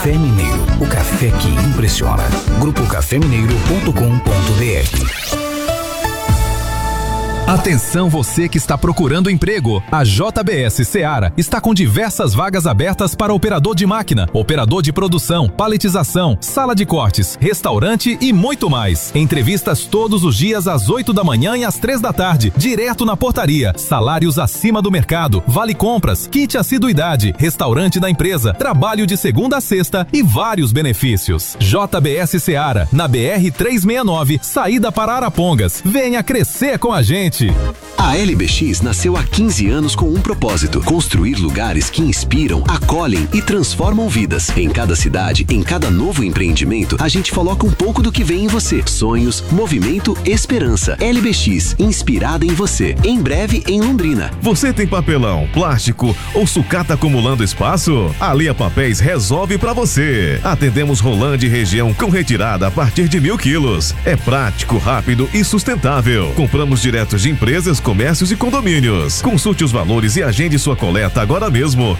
Café Mineiro, o café que impressiona. grupocafemineiro.com.br. Atenção você que está procurando emprego. A JBS Seara está com diversas vagas abertas para operador de máquina, operador de produção, paletização, sala de cortes, restaurante e muito mais. Entrevistas todos os dias às 8 da manhã e às 3 da tarde, direto na portaria. Salários acima do mercado, vale compras, kit assiduidade, restaurante da empresa, trabalho de segunda a sexta e vários benefícios. JBS Seara, na BR 369, saída para Arapongas. Venha crescer com a gente. A LBX nasceu há 15 anos com um propósito: construir lugares que inspiram, acolhem e transformam vidas. Em cada cidade, em cada novo empreendimento, a gente coloca um pouco do que vem em você. Sonhos, movimento, esperança. LBX, inspirada em você. Em breve, em Londrina. Você tem papelão, plástico ou sucata acumulando espaço? A Lea Papéis resolve pra você. Atendemos Rolândia e região com retirada a partir de 1.000 quilos. É prático, rápido e sustentável. Compramos direto de empresas, comércios e condomínios. Consulte os valores e agende sua coleta agora mesmo.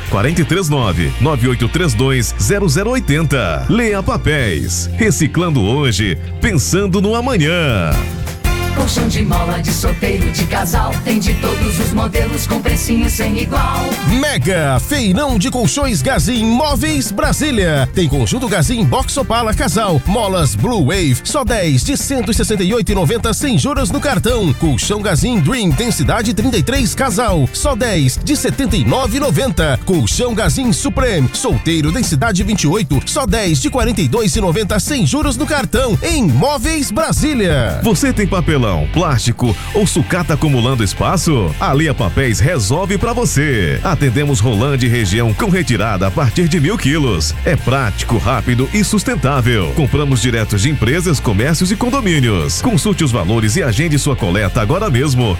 439-9832-0080. Lea Papéis. Reciclando hoje, pensando no amanhã. Colchão de mola, de solteiro, de casal, tem de todos os modelos com precinho sem igual. Mega Feirão de Colchões Gazin Móveis Brasília. Tem conjunto Gazin Box Opala Casal, molas Blue Wave, só 10 de 168,90 sem juros no cartão. Colchão Gazin Dream densidade 33 Casal, só 10 de 79,90. Colchão Gazin Supreme solteiro densidade 28, só 10 de 42,90 sem juros no cartão. Em Móveis Brasília. Você tem papelão, plástico ou sucata acumulando espaço? A Lea Papéis resolve pra você. Atendemos Rolândia e região com retirada a partir de 1.000 quilos. É prático, rápido e sustentável. Compramos direto de empresas, comércios e condomínios. Consulte os valores e agende sua coleta agora mesmo.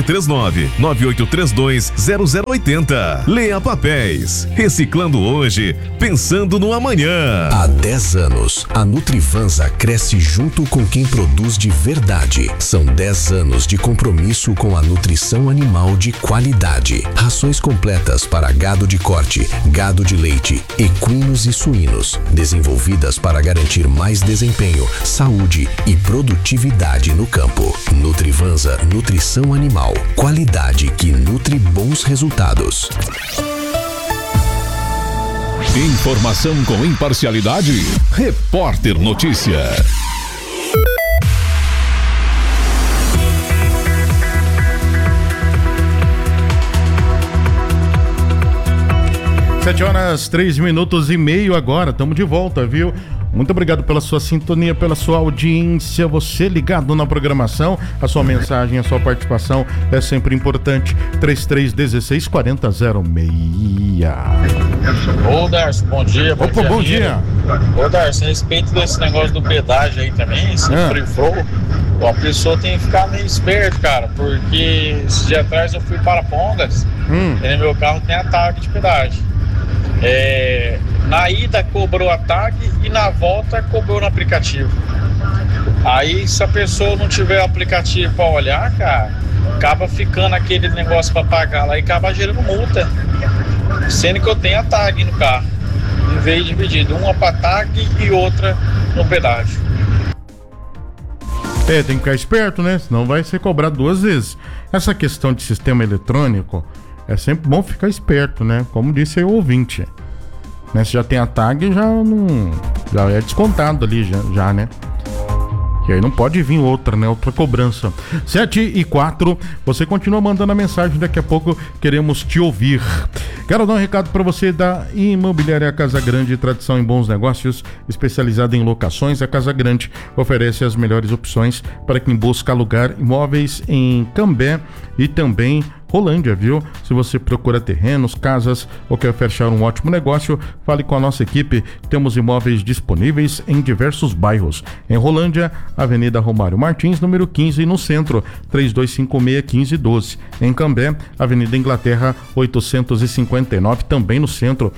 439-9832-0080. Lea Papéis. Reciclando hoje, pensando no amanhã. Há 10 anos, a Nutrivanza cresce junto com quem produz de verdade. São 10 anos de compromisso com a nutrição animal de qualidade. Rações completas para gado de corte, gado de leite, equinos e suínos. Desenvolvidas para garantir mais desempenho, saúde e produtividade no campo. Nutrivanza Nutrição Animal. Qualidade que nutre bons resultados. Informação com imparcialidade. Repórter Notícia. Sete horas, 3:30 agora, estamos de volta, viu? Muito obrigado pela sua sintonia, pela sua audiência, você ligado na programação, a sua mensagem, a sua participação é sempre importante. 3316-4006. Ô Darcy, bom dia. Opa, bom dia. Ô Darcy, a respeito desse negócio do pedágio aí também, esse free flow, a pessoa tem que ficar meio esperto, cara, porque esse dia atrás eu fui para Pongas e no meu carro tem a tag de pedágio. Na ida cobrou a tag e na volta cobrou no aplicativo. Aí se a pessoa não tiver o aplicativo para olhar, cara, acaba ficando aquele negócio para pagar lá e acaba gerando multa. Sendo que eu tenho a tag no carro, em vez de dividido, uma para tag e outra no pedágio. Tem que ficar esperto, né? Senão vai ser cobrado 2 vezes. Essa questão de sistema eletrônico, é sempre bom ficar esperto, né? Como disse aí o ouvinte. Né? Se já tem a tag, já é descontado ali, já, né? E aí não pode vir outra, né? Outra cobrança. 7:04, você continua mandando a mensagem, daqui a pouco queremos te ouvir. Quero dar um recado para você da Imobiliária Casa Grande, tradição em bons negócios, especializada em locações. A Casa Grande oferece as melhores opções para quem busca alugar imóveis em Cambé e também Rolândia, viu? Se você procura terrenos, casas ou quer fechar um ótimo negócio, fale com a nossa equipe. Temos imóveis disponíveis em diversos bairros. Em Rolândia, Avenida Romário Martins, número 15, no centro, 3256-1512. Em Cambé, Avenida Inglaterra, 859, também no centro,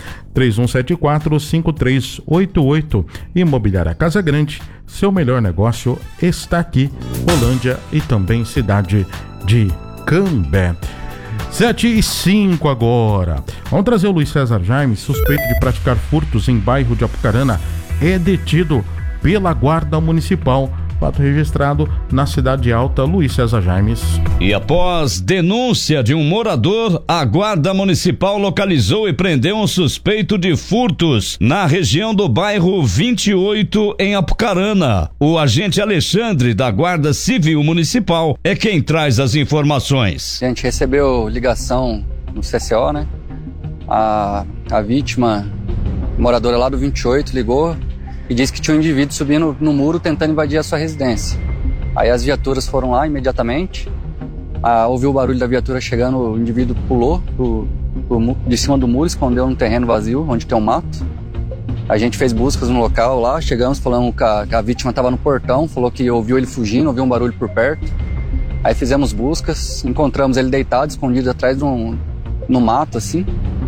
3174-5388. Imobiliária Casa Grande, seu melhor negócio está aqui. Rolândia e também cidade de Cambé. 7h05 agora. Vamos trazer o Luiz César Jaime, suspeito de praticar furtos em bairro de Apucarana, é detido pela Guarda Municipal. Fato registrado na Cidade Alta. Luiz César Jaime. E após denúncia de um morador, a Guarda Municipal localizou e prendeu um suspeito de furtos na região do bairro 28, em Apucarana. O agente Alexandre, da Guarda Civil Municipal, é quem traz as informações. A gente recebeu ligação no CCO, né? A vítima, moradora lá do 28, ligou e disse que tinha um indivíduo subindo no muro tentando invadir a sua residência. Aí as viaturas foram lá imediatamente, ouviu o barulho da viatura chegando, o indivíduo pulou de cima do muro, escondeu num terreno vazio, onde tem um mato. A gente fez buscas no local lá, chegamos, falamos que a vítima estava no portão, falou que ouviu ele fugindo, ouviu um barulho por perto. Aí fizemos buscas, encontramos ele deitado, escondido atrás no mato, assim,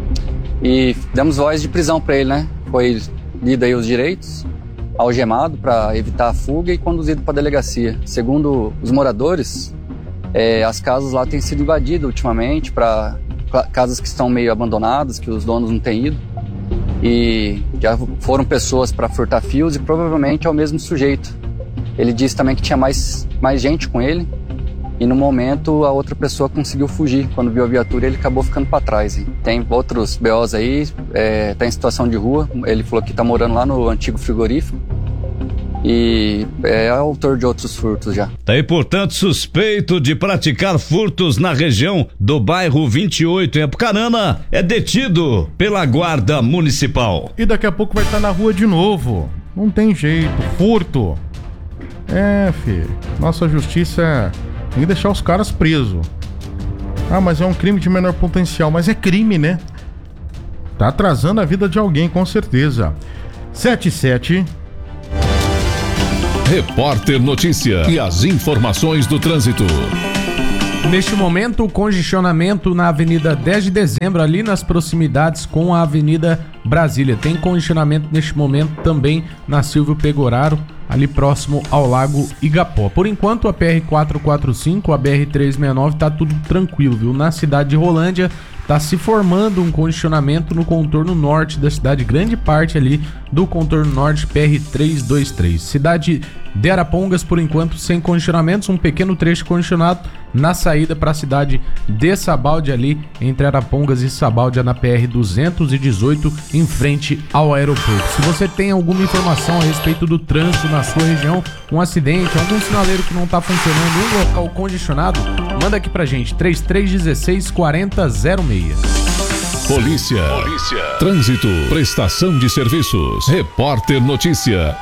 e demos voz de prisão para ele, né? Foi lido aí os direitos, algemado para evitar a fuga e conduzido para a delegacia. Segundo os moradores, as casas lá têm sido invadidas ultimamente, para casas que estão meio abandonadas, que os donos não têm ido, e já foram pessoas para furtar fios e provavelmente é o mesmo sujeito. Ele disse também que tinha mais gente com ele e no momento a outra pessoa conseguiu fugir. Quando viu a viatura ele acabou ficando para trás. Hein? Tem outros BOs aí, tá em situação de rua. Ele falou que tá morando lá no antigo frigorífico e é autor de outros furtos já. Tá aí, portanto, suspeito de praticar furtos na região do bairro 28 em Apucarana, é detido pela Guarda Municipal. E daqui a pouco vai estar na rua de novo. Não tem jeito, furto. Filho, nossa justiça tem que deixar os caras presos. Mas é um crime de menor potencial. Mas é crime, né? Tá atrasando a vida de alguém, com certeza. 7h07. Repórter Notícia e as informações do trânsito. Neste momento, o congestionamento na Avenida 10 de Dezembro, ali nas proximidades com a Avenida Brasília. Tem congestionamento neste momento também na Silvio Pegoraro, ali próximo ao Lago Igapó. Por enquanto, a PR-445, a BR-369 tá tudo tranquilo, viu? Na cidade de Rolândia tá se formando um congestionamento no contorno norte da cidade, grande parte ali do contorno norte, PR-323. Cidade de Arapongas, por enquanto, sem congestionamentos, um pequeno trecho congestionado na saída para a cidade de Sabáudia, ali entre Arapongas e Sabáudia, na PR-218, em frente ao aeroporto. Se você tem alguma informação a respeito do trânsito na sua região, um acidente, algum sinaleiro que não está funcionando, um local congestionado, manda aqui pra gente, 3316-4006. Polícia. Trânsito, prestação de serviços. Repórter Notícia.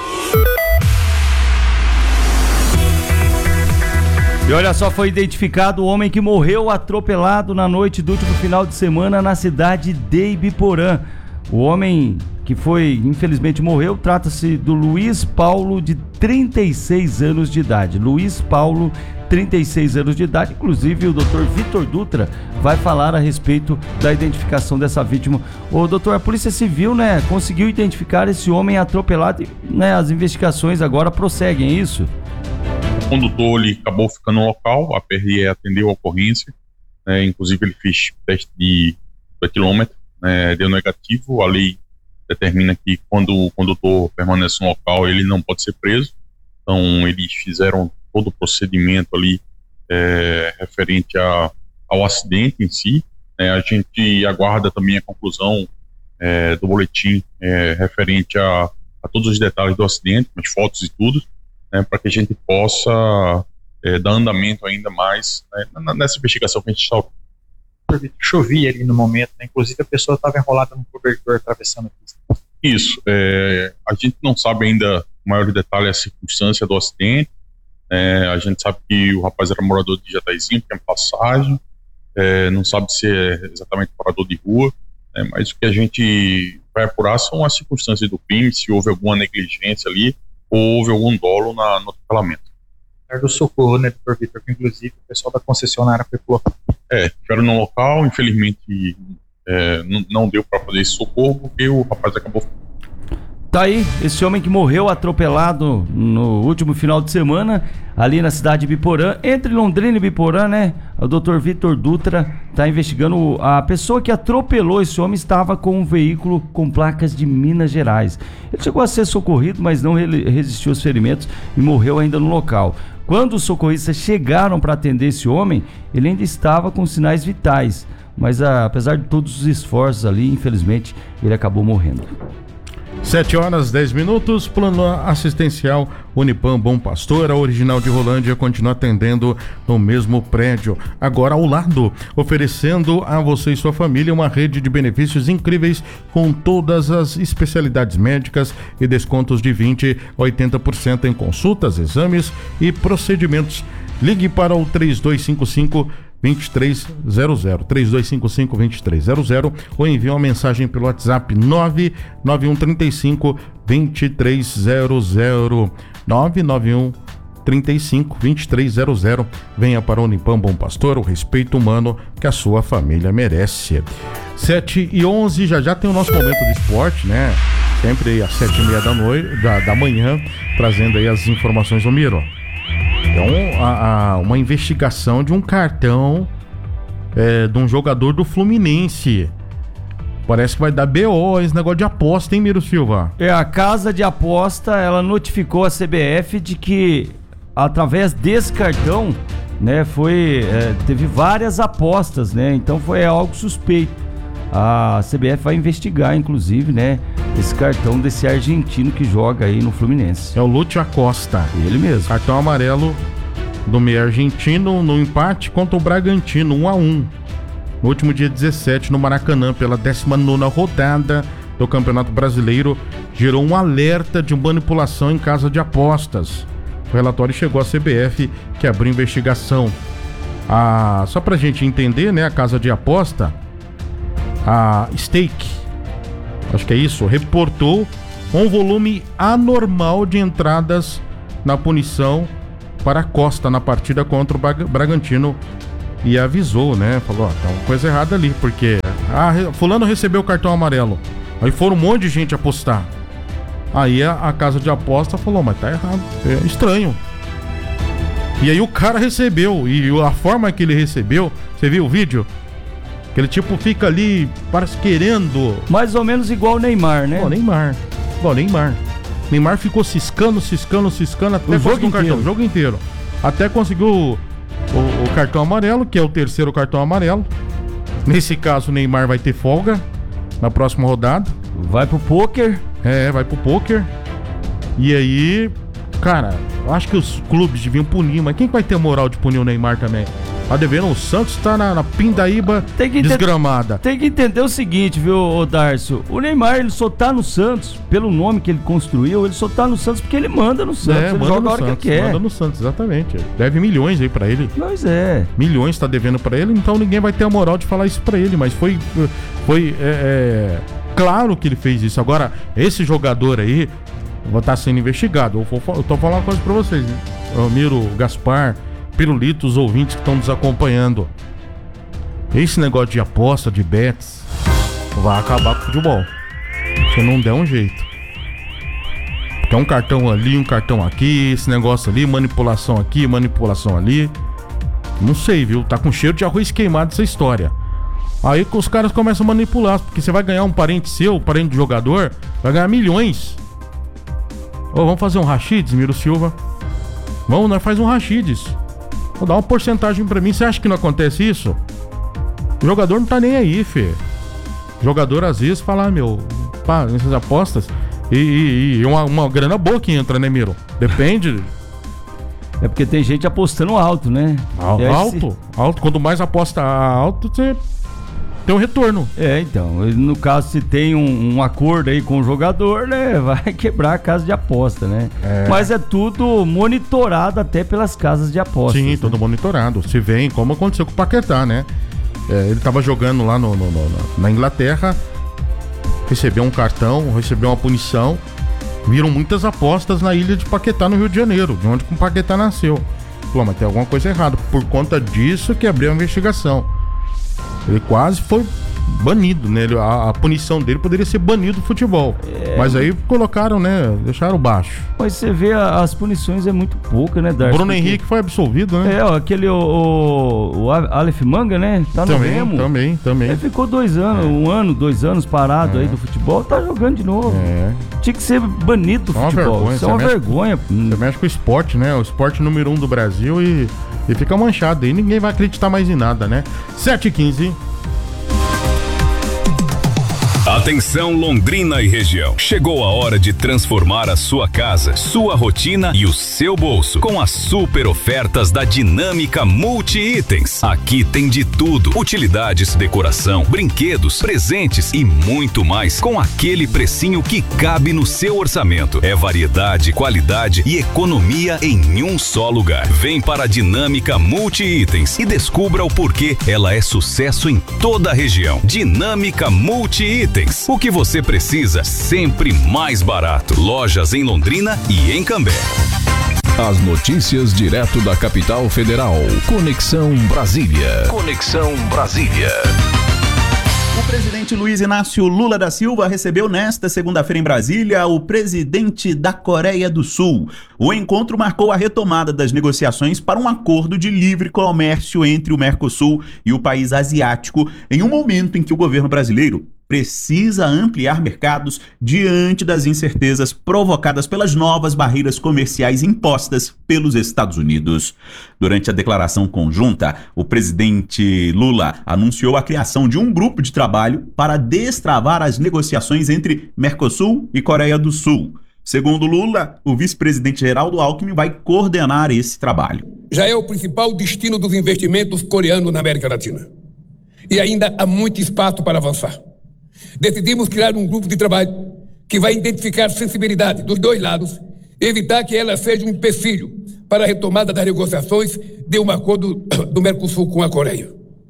E olha só, foi identificado o homem que morreu atropelado na noite do último final de semana na cidade de Ibiporã. O homem que infelizmente morreu, trata-se do Luiz Paulo, de 36 anos de idade. Luiz Paulo, 36 anos de idade. Inclusive o Dr. Vitor Dutra vai falar a respeito da identificação dessa vítima. Ô doutor, a Polícia Civil, né, conseguiu identificar esse homem atropelado, né? As investigações agora prosseguem, é isso? O condutor ele acabou ficando no local, a PRE atendeu a ocorrência, inclusive ele fez teste de quilômetro, deu negativo. A lei determina que quando o condutor permanece no local ele não pode ser preso, então eles fizeram todo o procedimento ali referente ao acidente em si. A gente aguarda também a conclusão do boletim referente a todos os detalhes do acidente, as fotos e tudo, para que a gente possa dar andamento ainda mais nessa investigação que a gente está. Chovia ali no momento, né? Inclusive a pessoa estava enrolada no cobertor atravessando a pista. Isso, a gente não sabe ainda o maior detalhe, a circunstância do acidente. A gente sabe que o rapaz era morador de Jataizinho, tinha passagem, não sabe se é exatamente morador de rua, mas o que a gente vai apurar são as circunstâncias do crime, se houve alguma negligência ali, ou houve algum dolo no atropelamento. Do socorro, né, Dr. Vitor, que inclusive o pessoal da concessionária foi colocado. Estiveram no local, infelizmente não deu para fazer esse socorro, porque o rapaz acabou. Tá aí, esse homem que morreu atropelado no último final de semana, ali na cidade de Ibiporã, entre Londrina e Ibiporã, né? O Dr. Vitor Dutra está investigando. A pessoa que atropelou esse homem estava com um veículo com placas de Minas Gerais. Ele chegou a ser socorrido, mas não resistiu aos ferimentos e morreu ainda no local. Quando os socorristas chegaram para atender esse homem, ele ainda estava com sinais vitais. Mas apesar de todos os esforços ali, infelizmente, ele acabou morrendo. 7h10, plano assistencial Unipam Bom Pastor, a original de Rolândia, continua atendendo no mesmo prédio, agora ao lado, oferecendo a você e sua família uma rede de benefícios incríveis com todas as especialidades médicas e descontos de 20% a 80% em consultas, exames e procedimentos. Ligue para o 3255 2300, 3255-2300 ou envie uma mensagem pelo WhatsApp 99135 2300, 991 35 2300. Venha para o Unipam Bom Pastor, o respeito humano que a sua família merece. 7h11, já tem o nosso momento de esporte, né? Sempre às 7h30 da manhã, trazendo aí as informações do Miro. Então, uma investigação de um cartão de um jogador do Fluminense. Parece que vai dar BO esse negócio de aposta, hein, Miro Silva? A casa de aposta, ela notificou a CBF de que, através desse cartão, né, teve várias apostas, né? Então foi algo suspeito. A CBF vai investigar, inclusive, né, esse cartão desse argentino que joga aí no Fluminense. É o Lúcio Acosta. Ele mesmo. Cartão amarelo do meio argentino no empate contra o Bragantino, 1-1. No último dia 17, no Maracanã, pela 19ª rodada do Campeonato Brasileiro, gerou um alerta de manipulação em casa de apostas. O relatório chegou à CBF, que abriu investigação. Só pra gente entender, né, a casa de aposta, a Stake, acho que é isso, reportou um volume anormal de entradas na punição para a Costa na partida contra o Bragantino e avisou, né? Falou, tá uma coisa errada ali, porque fulano recebeu o cartão amarelo, aí foram um monte de gente apostar. Aí a casa de aposta falou, mas tá errado, é estranho. E aí o cara recebeu, e a forma que ele recebeu, você viu o vídeo? Aquele tipo fica ali, parece querendo... Mais ou menos igual o Neymar, né? Igual o Neymar. Neymar ficou ciscando até conseguir o jogo inteiro. Até conseguiu o cartão amarelo, que é o terceiro cartão amarelo. Nesse caso, o Neymar vai ter folga na próxima rodada. Vai pro pôquer. Vai pro pôquer. E aí, cara, eu acho que os clubes deviam punir, mas quem vai ter moral de punir o Neymar também? Tá devendo, o Santos tá na pindaíba desgramada. Tem que entender o seguinte, viu, Darcio? O Neymar, ele só tá no Santos, pelo nome que ele construiu, ele só tá no Santos porque ele manda no Santos, ele joga a hora que ele quer. Manda no Santos, exatamente. Deve milhões aí pra ele. Pois é. Milhões tá devendo pra ele, então ninguém vai ter a moral de falar isso pra ele, mas foi claro que ele fez isso. Agora, esse jogador aí vai estar sendo investigado. Eu tô falando uma coisa pra vocês, né? Miro, Gaspar, Pirulito, os ouvintes que estão nos acompanhando. Esse negócio de aposta, de bets, vai acabar com o futebol. Se não der um jeito. Porque é um cartão ali, um cartão aqui, esse negócio ali, manipulação aqui, manipulação ali. Não sei, viu? Tá com cheiro de arroz queimado essa história. Aí os caras começam a manipular, porque você vai ganhar um parente seu, parente de jogador, vai ganhar milhões. Vamos fazer um Rachides, Miro Silva? Vamos, nós faz um Rachides. Vou dar uma porcentagem pra mim. Você acha que não acontece isso? O jogador não tá nem aí, fê. O jogador às vezes fala, nessas apostas. E uma grana boa que entra, né, Miro? Depende. É porque tem gente apostando alto, né? Alto. Quanto mais aposta alto, você tem um retorno. Então, no caso, se tem um acordo aí com o jogador, né, vai quebrar a casa de aposta, né? Mas é tudo monitorado até pelas casas de apostas. Sim, tudo monitorado. Se vem, como aconteceu com o Paquetá, né? Ele tava jogando lá na Inglaterra, recebeu um cartão, recebeu uma punição, viram muitas apostas na ilha de Paquetá, no Rio de Janeiro, de onde o Paquetá nasceu. Falou, mas tem alguma coisa errada. Por conta disso que abriu a investigação. Ele quase foi banido, né? A punição dele poderia ser banido do futebol. Mas aí colocaram, né? Deixaram baixo. Mas você vê, as punições é muito pouca, né, Darcy? Bruno Henrique foi absolvido, né? Aquele o Aleph Manga, né? Tá no Remo. Também. Ele ficou 2 anos, 1 ano, 2 anos parado aí do futebol, tá jogando de novo. Tinha que ser banido do futebol. Isso é uma vergonha. Você mexe com o esporte, né? O esporte número 1 do Brasil e fica manchado aí. Ninguém vai acreditar mais em nada, né? 7h15. Atenção Londrina e região. Chegou a hora de transformar a sua casa, sua rotina e o seu bolso com as super ofertas da Dinâmica Multi-Itens. Aqui tem de tudo: utilidades, decoração, brinquedos, presentes e muito mais com aquele precinho que cabe no seu orçamento. É variedade, qualidade e economia em um só lugar. Vem para a Dinâmica Multi-Itens e descubra o porquê ela é sucesso em toda a região. Dinâmica Multi-Itens. O que você precisa, sempre mais barato. Lojas em Londrina e em Cambé. As notícias direto da capital federal. Conexão Brasília. Conexão Brasília. O presidente Luiz Inácio Lula da Silva recebeu nesta segunda-feira em Brasília o presidente da Coreia do Sul. O encontro marcou a retomada das negociações para um acordo de livre comércio entre o Mercosul e o país asiático, em um momento em que o governo brasileiro precisa ampliar mercados diante das incertezas provocadas pelas novas barreiras comerciais impostas pelos Estados Unidos. Durante a declaração conjunta, o presidente Lula anunciou a criação de um grupo de trabalho para destravar as negociações entre Mercosul e Coreia do Sul. Segundo Lula, o vice-presidente Geraldo Alckmin vai coordenar esse trabalho. Já é o principal destino dos investimentos coreanos na América Latina. E ainda há muito espaço para avançar. Decidimos criar um grupo de trabalho que vai identificar sensibilidade dos dois lados e evitar que ela seja um empecilho para a retomada das negociações de um acordo do Mercosul com a Coreia.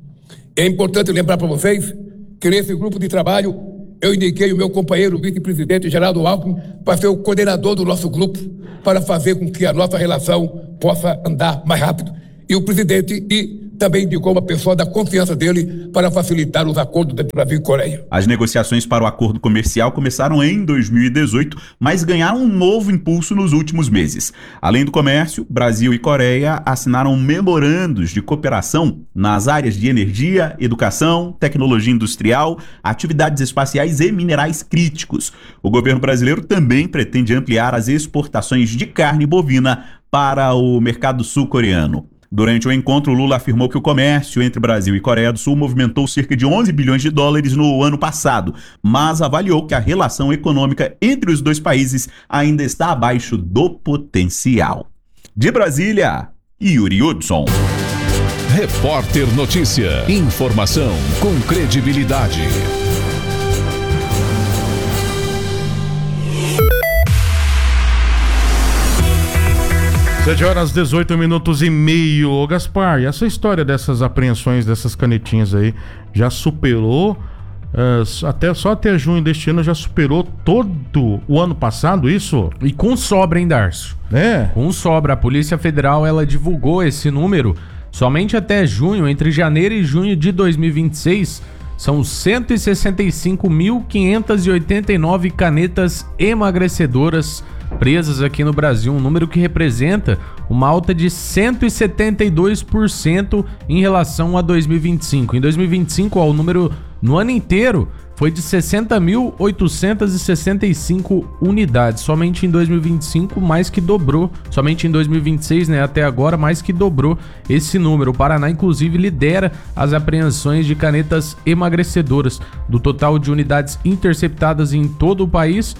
É importante lembrar para vocês que nesse grupo de trabalho eu indiquei o meu companheiro vice-presidente Geraldo Alckmin para ser o coordenador do nosso grupo para fazer com que a nossa relação possa andar mais rápido. E o presidente também indicou uma pessoa da confiança dele para facilitar os acordos entre Brasil e Coreia. As negociações para o acordo comercial começaram em 2018, mas ganharam um novo impulso nos últimos meses. Além do comércio, Brasil e Coreia assinaram memorandos de cooperação nas áreas de energia, educação, tecnologia industrial, atividades espaciais e minerais críticos. O governo brasileiro também pretende ampliar as exportações de carne bovina para o mercado sul-coreano. Durante o encontro, Lula afirmou que o comércio entre Brasil e Coreia do Sul movimentou cerca de 11 bilhões de dólares no ano passado, mas avaliou que a relação econômica entre os dois países ainda está abaixo do potencial. De Brasília, Yuri Hudson. Repórter Notícia. Informação com credibilidade. 7h18. Ô Gaspar, e essa história dessas apreensões, dessas canetinhas aí, já superou, até junho deste ano, já superou todo o ano passado, isso? E com sobra, hein, Darcio? Com sobra. A Polícia Federal, ela divulgou esse número somente até junho, entre janeiro e junho de 2026, são 165.589 canetas emagrecedoras presas aqui no Brasil, um número que representa uma alta de 172% em relação a 2025. Em 2025, o número no ano inteiro foi de 60.865 unidades. Somente em 2025, mais que dobrou. Somente em 2026, né, até agora, mais que dobrou esse número. O Paraná, inclusive, lidera as apreensões de canetas emagrecedoras. Do total de unidades interceptadas em todo o país,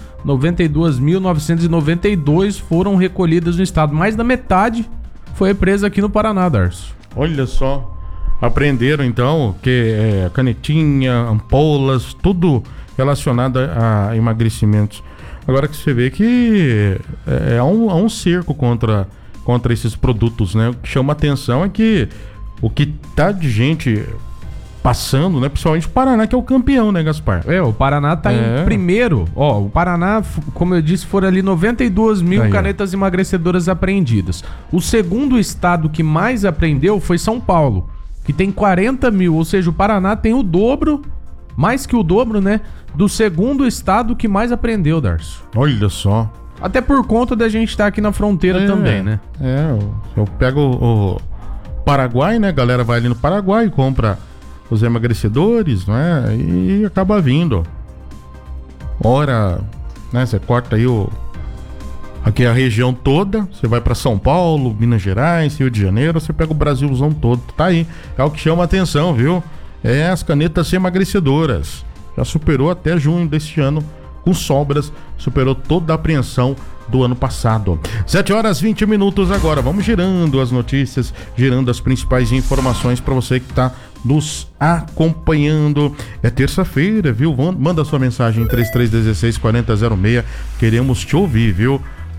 92.992 foram recolhidas no estado. Mais da metade foi presa aqui no Paraná, Darcio. Olha só. Aprenderam então que canetinha, ampolas, tudo relacionado a emagrecimentos. Agora que você vê que há um cerco contra esses produtos, né? O que chama atenção é que o que tá de gente passando, né? Principalmente o Paraná, que é o campeão, né, Gaspar? O Paraná tá em primeiro. O Paraná, como eu disse, foram ali 92 mil canetas emagrecedoras apreendidas. O segundo estado que mais apreendeu foi São Paulo, que tem 40 mil, ou seja, o Paraná tem o dobro mais que o dobro, né, do segundo estado que mais aprendeu, Darcio. Olha só. Até por conta da gente estar aqui na fronteira também, né? Eu pego o Paraguai, né? A galera vai ali no Paraguai, compra os emagrecedores, né? E acaba vindo. Ora, né? Você corta aí aqui a região toda, você vai pra São Paulo, Minas Gerais, Rio de Janeiro, você pega o Brasilzão todo. Tá aí. É o que chama a atenção, viu? É as canetas emagrecedoras. Já superou até junho deste ano, com sobras, superou toda a apreensão do ano passado. 7h20 agora. Vamos girando as notícias, girando as principais informações para você que está nos acompanhando. É terça-feira, viu? Manda sua mensagem em 3316-4006. Queremos te ouvir, viu?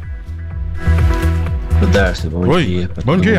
O Darcy, bom dia. Bom dia.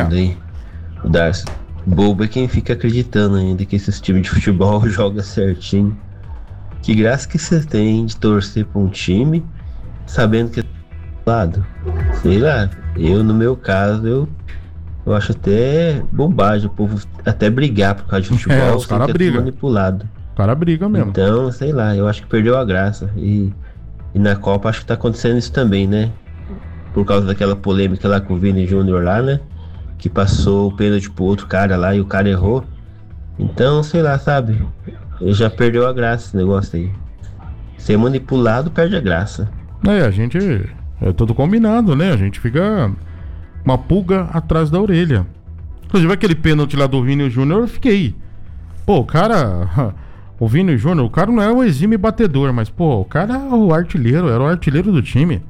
O Darcy, bobo é quem fica acreditando ainda que esses times de futebol jogam certinho. Que graça que você tem de torcer pra um time sabendo que é do lado. Sei lá, no meu caso, eu acho até bobagem o povo até brigar por causa de futebol. Os caras brigam. Manipulado. O cara briga mesmo. Então, sei lá, eu acho que perdeu a graça. E na Copa acho que tá acontecendo isso também, né? Por causa daquela polêmica lá com o Vini Júnior lá, né? Que passou o pênalti pro outro cara lá e o cara errou. Então, sei lá, sabe? Já perdeu a graça esse negócio aí. Ser manipulado perde a graça. A gente... É tudo combinado, né? A gente fica uma pulga atrás da orelha. Inclusive aquele pênalti lá do Vini Júnior, eu fiquei... Pô, o cara... O Vini Júnior, o cara não é o exime batedor, mas, pô, o cara é o artilheiro, era o artilheiro do time.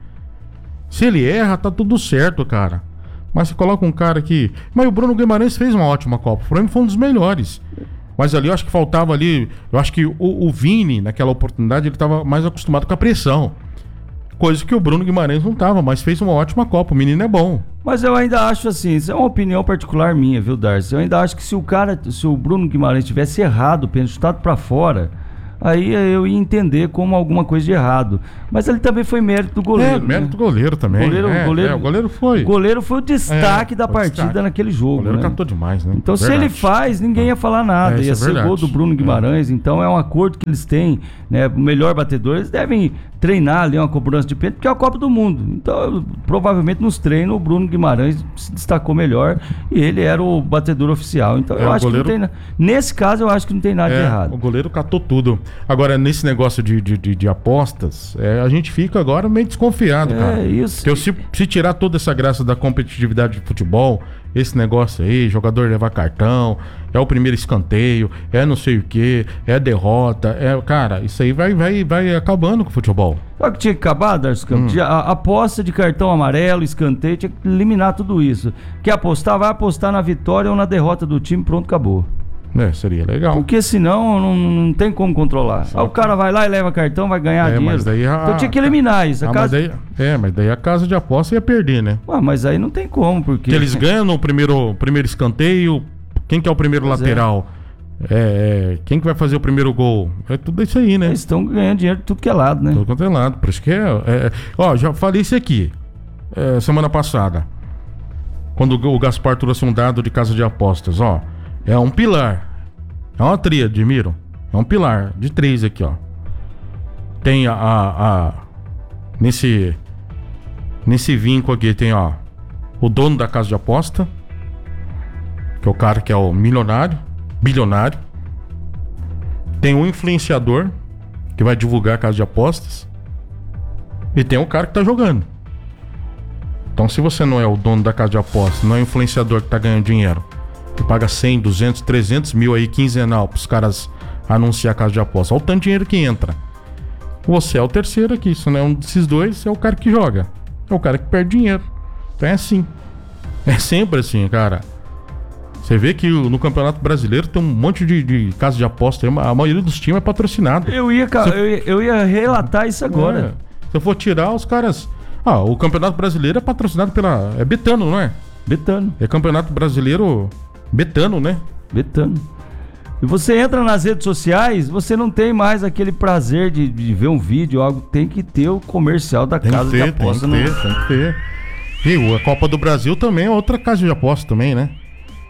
Se ele erra, tá tudo certo, cara. Mas você coloca um cara que... Mas o Bruno Guimarães fez uma ótima Copa. Pra mim foi um dos melhores. Mas ali eu acho que faltava ali... Eu acho que o Vini, naquela oportunidade, ele estava mais acostumado com a pressão. Coisa que o Bruno Guimarães não estava, mas fez uma ótima Copa. O menino é bom. Mas eu ainda acho assim, isso é uma opinião particular minha, viu, Darcy? Eu ainda acho que se o Bruno Guimarães tivesse errado, chutado pra fora, aí eu ia entender como alguma coisa de errado. Mas ele também foi mérito do goleiro. Mérito do goleiro também. O goleiro foi. O goleiro foi o destaque da partida naquele jogo. O goleiro catou demais, né? Então, se ele faz, ninguém ia falar nada. Ia ser gol do Bruno Guimarães. Então, é um acordo que eles têm, né? O melhor batedor, eles devem treinar ali uma cobrança de pênalti, porque é a Copa do Mundo. Então, provavelmente nos treinos, o Bruno Guimarães se destacou melhor e ele era o batedor oficial. Então, eu acho que não tem nada. Nesse caso, eu acho que não tem nada de errado. O goleiro catou tudo. Agora, nesse negócio de apostas, a gente fica agora meio desconfiado, cara. Isso. Porque se tirar toda essa graça da competitividade de futebol, esse negócio aí, jogador levar cartão, é o primeiro escanteio, é não sei o que, é derrota, cara, isso aí vai acabando com o futebol. Sabe que tinha que acabar, Darcy Campos? A aposta de cartão amarelo, escanteio, tinha que eliminar tudo isso. Quer apostar, vai apostar na vitória ou na derrota do time, pronto, acabou. Seria legal. Porque senão não tem como controlar. Aí o cara vai lá e leva cartão, vai ganhar dinheiro. Mas daí então tinha que eliminar isso. Mas daí a casa de aposta ia perder, né? Mas aí não tem como, porque... eles ganham no primeiro escanteio. Quem que é o primeiro lateral? Quem que vai fazer o primeiro gol? É tudo isso aí, né? Eles estão ganhando dinheiro de tudo que é lado, né? Tudo quanto é lado. Por isso que já falei isso aqui semana passada, quando o Gaspar trouxe um dado de casa de apostas. É um pilar. É uma tríade, Miro. É um pilar de 3 aqui, ó. Tem nesse vinco aqui tem, o dono da casa de aposta, que é o cara que é o bilionário. Tem um influenciador que vai divulgar a casa de apostas. E tem o cara que tá jogando. Então, se você não é o dono da casa de apostas, não é o influenciador que tá ganhando dinheiro, que paga 100, 200, 300 mil aí quinzenal pros caras anunciar a casa de aposta. Olha o tanto de dinheiro que entra. Você é o terceiro aqui. Se não é um desses dois, é o cara que joga. É o cara que perde dinheiro. Então é assim. É sempre assim, cara. Você vê que no Campeonato Brasileiro tem um monte de casa de aposta. A maioria dos times é patrocinado. Eu ia relatar isso agora. Se eu for tirar os caras... o Campeonato Brasileiro é patrocinado pela... É Betano, não é? Betano. É Campeonato Brasileiro... Betano, né? Betano. E você entra nas redes sociais, você não tem mais aquele prazer de ver um vídeo, algo. Tem que ter o comercial da casa de aposta. Tem que ter. E a Copa do Brasil também é outra casa de aposta também, né?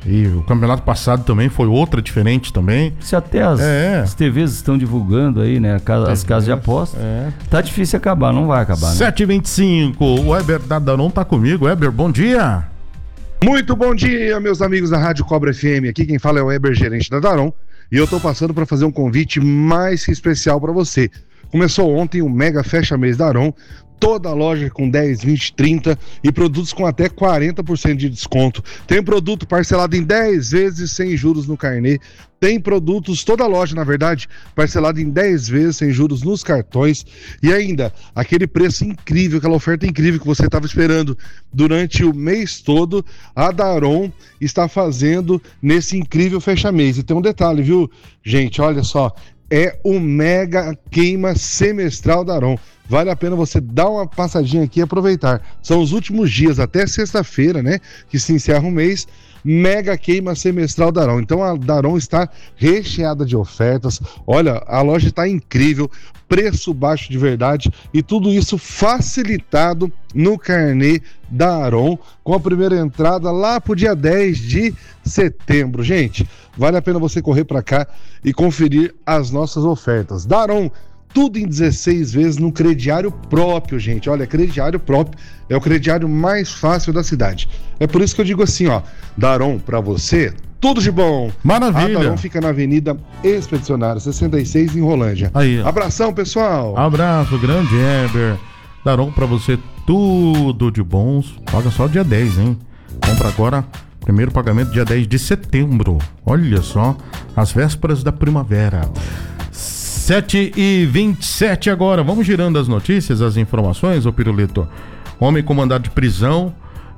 E o campeonato passado também foi outra diferente também. Se até as TVs estão divulgando aí, né? As casas de aposta. Tá difícil acabar, não vai acabar, né? 7h25, o Weber da Daron tá comigo. Weber, bom dia. Muito bom dia, meus amigos da Rádio Cobra FM. Aqui quem fala é o Weber, gerente da Daron. E eu tô passando para fazer um convite mais que especial para você. Começou ontem o Mega Fecha Mês Daron. Toda a loja com 10, 20, 30 e produtos com até 40% de desconto. Tem produto parcelado em 10 vezes sem juros no carnê. Tem produtos, toda a loja, na verdade, parcelado em 10 vezes sem juros nos cartões. E ainda, aquele preço incrível, aquela oferta incrível que você estava esperando durante o mês todo, a Daron está fazendo nesse incrível fecha-mês. E tem um detalhe, viu, gente? Olha só, é o Mega Queima Semestral Daron. Vale a pena você dar uma passadinha aqui e aproveitar. São os últimos dias, até sexta-feira, né? Que se encerra o mês. Mega Queima Semestral Daron. Então a Daron está recheada de ofertas. Olha, a loja está incrível, preço baixo de verdade e tudo isso facilitado no carnê da Daron, com a primeira entrada lá pro dia 10 de setembro. Gente, vale a pena você correr para cá e conferir as nossas ofertas. Daron, tudo em 16 vezes no crediário próprio, gente. Olha, crediário próprio é o crediário mais fácil da cidade. É por isso que eu digo assim, ó, Daron, pra você, tudo de bom. Maravilha. A Daron fica na Avenida Expedicionária 66, em Rolândia. Aí, ó. Abração, pessoal. Abraço, grande Heber. Daron, pra você, tudo de bons. Paga só dia 10, hein? Compra agora, primeiro pagamento dia 10 de setembro. Olha só, as vésperas da primavera. 7h27 agora, vamos girando as notícias, as informações, ô Pirulito. Homem com mandado de prisão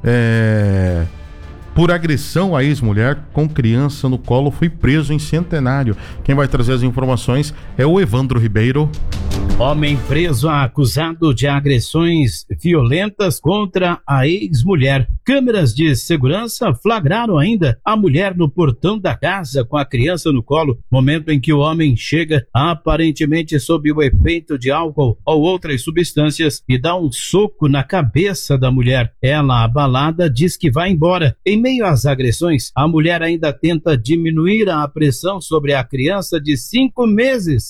por agressão à ex-mulher com criança no colo foi preso em Centenário. Quem vai trazer as informações é o Evandro Ribeiro. Homem preso acusado de agressões violentas contra a ex-mulher. Câmeras de segurança flagraram ainda a mulher no portão da casa com a criança no colo, momento em que o homem chega aparentemente sob o efeito de álcool ou outras substâncias e dá um soco na cabeça da mulher. Ela, abalada, diz que vai embora. Em meio às agressões, a mulher ainda tenta diminuir a pressão sobre a criança de 5 meses